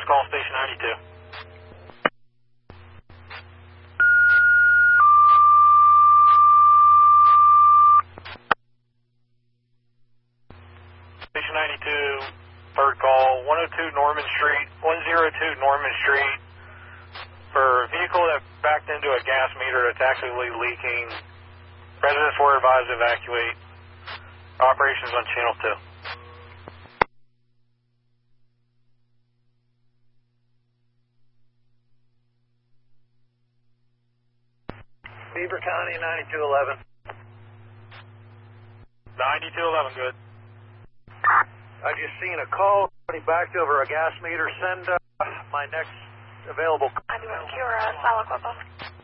call Station 92. Station 92, third call, 102 Norman Street, 102 Norman Street, for a vehicle that backed into a gas meter that's actively leaking. Residents were advised to evacuate. Operations on Channel 2. Beaver County, 9211. 9211, good. I just seen a call. Somebody backed over a gas meter. Send my next available. 91 Cura, Sala Cuapa.